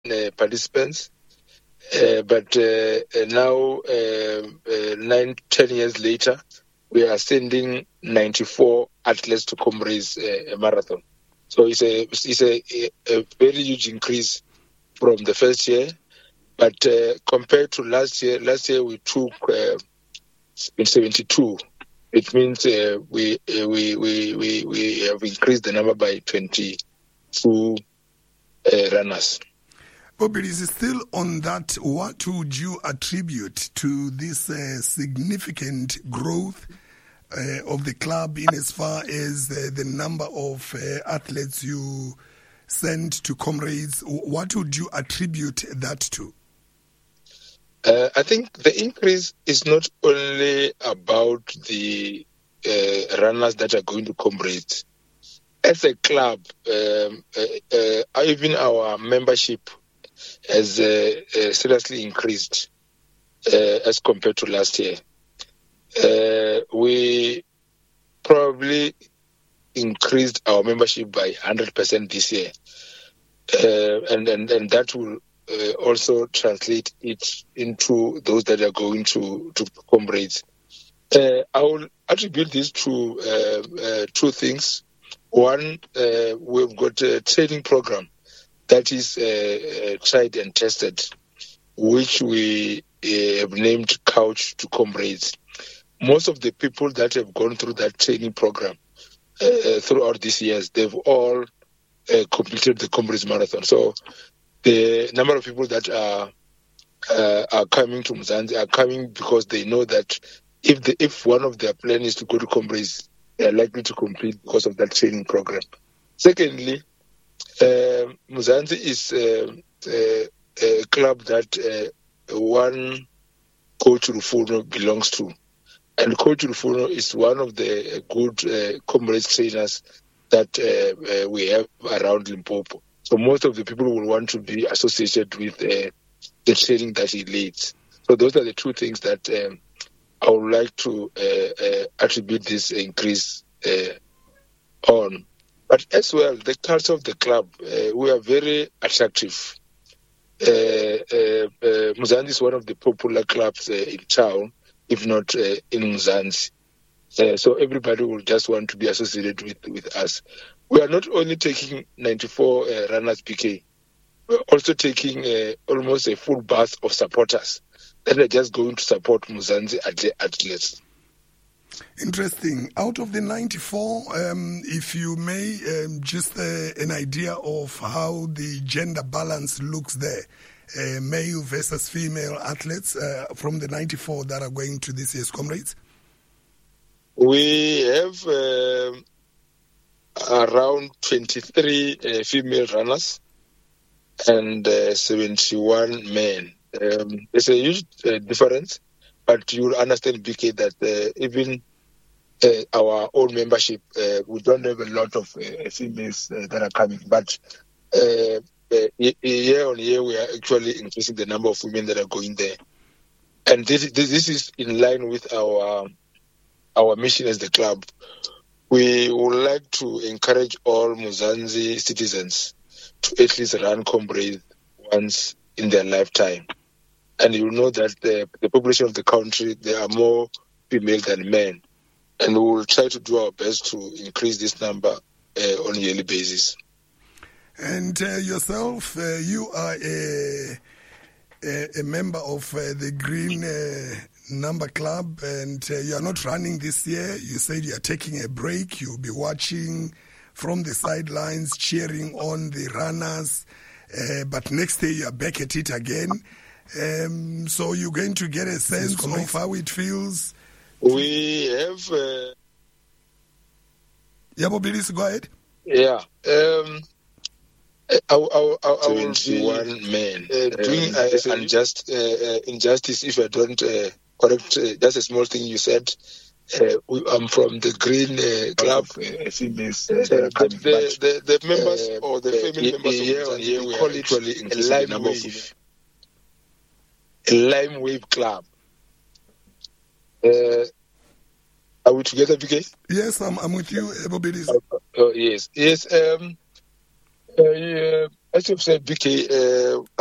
participants. But now, 10 years later, we are sending 94 athletes to Comrades marathon. So it's a very huge increase from the first year. But compared to last year we took 72. It means we have increased the number by 22 runners. Bobby, is still on that. What would you attribute to this significant growth of the club in as far as the number of athletes you send to Comrades? What would you attribute that to? I think the increase is not only about the runners that are going to Comrades. As a club, even our membership has seriously increased as compared to last year. We probably increased our membership by 100% this year, and that will also translate it into those that are going to Comrades. I will attribute this to two things. One, we've got a training program that is tried and tested, which we have named Couch to Comrades. Most of the people that have gone through that training program throughout these years, they've all completed the Comrades Marathon. So the number of people that are coming to Mzansi are coming because they know that if one of their plans is to go to Comrades, they are likely to complete because of that training program. Secondly, Mzansi is a club that one Coach Rufuno belongs to. And Coach Rufuno is one of the good Comrades trainers that we have around Limpopo. So most of the people will want to be associated with the training that he leads. So those are the two things that I would like to attribute this increase on. But as well, the culture of the club, we are very attractive. Mzansi is one of the popular clubs in town, if not in Mzansi. So everybody will just want to be associated with us. We are not only taking 94 runners PK, we're also taking almost a full bus of supporters that are just going to support Mzansi athletes. Interesting. Out of the 94, if you may, just an idea of how the gender balance looks there, male versus female athletes from the 94 that are going to this year's Comrades? We have around 23 female runners and 71 men. It's a huge difference, but you will understand, BK, that even our own membership, we don't have a lot of females that are coming, but year on year we are actually increasing the number of women that are going there. And this is in line with our mission as the club. We would like to encourage all Mzansi citizens to at least run Comrades once in their lifetime. And you know that the population of the country, there are more female than men. And we will try to do our best to increase this number on a yearly basis. And yourself, you are a member of the Green Number Club, and you are not running this year. You said you are taking a break. You'll be watching from the sidelines, cheering on the runners. But next day you are back at it again. So you're going to get a sense of how it feels. We have... Yeah, Bobilis, go ahead. Yeah. I will be men doing injustice if I don't correct just a small thing you said. I'm from the Green Club. Females, the members or the family members year on year we call it a Lime Wave Club. Are we together, BK? Yes, I'm with you, Bobilis. Yes. as you've said, BK,